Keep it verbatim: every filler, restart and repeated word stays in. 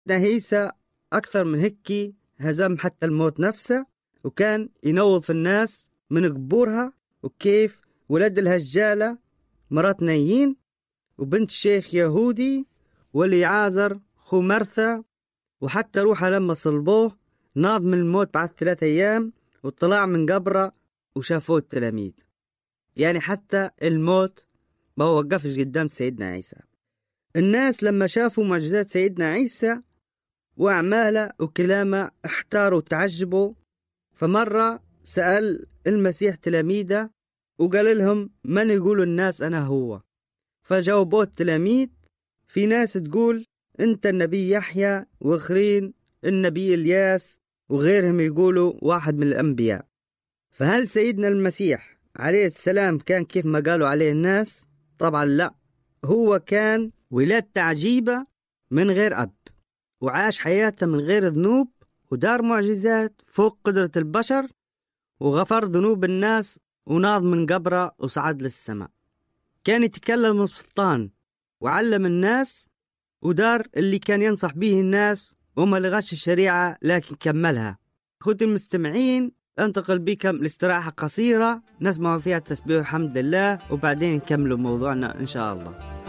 عيسى أكثر من هيك هزم حتى الموت نفسه، وكان ينوض الناس من قبورها، وكيف ولد الهجالة مرات نايين وبنت شيخ يهودي واليعازر خو مرثا، وحتى روحه لما صلبوه ناض من الموت بعد ثلاثة أيام وطلع من قبره وشافوه التلاميذ. يعني حتى الموت ما وقفش قدام سيدنا عيسى. الناس لما شافوا معجزات سيدنا عيسى وأعماله وكلامه احتاروا وتعجبوا، فمرة سأل المسيح تلاميذه وقال لهم: من يقولوا الناس أنا هو؟ فجاوبوه التلاميذ: في ناس تقول أنت النبي يحيى، وآخرين النبي إلياس، وغيرهم يقولوا واحد من الأنبياء. فهل سيدنا المسيح عليه السلام كان كيف ما قالوا عليه الناس؟ طبعا لا، هو كان ولادة عجيبة من غير أب، وعاش حياته من غير ذنوب، ودار معجزات فوق قدرة البشر، وغفر ذنوب الناس، وناض من قبره وصعد للسماء. كان يتكلم بسلطان وعلم الناس، ودار اللي كان ينصح به الناس، وما لغاش الشريعة لكن كملها. خذ المستمعين، انتقل بكم لاستراحة قصيرة نسمع فيها تسبيح الحمد لله، وبعدين نكمل موضوعنا إن شاء الله.